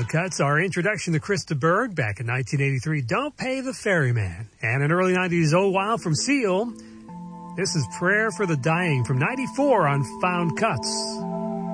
Cuts, our introduction to Krista Berg back in 1983, Don't Pay the Ferryman. And in early 90s, Oh Wow from Seal. This is Prayer for the Dying from 94 on Found Cuts.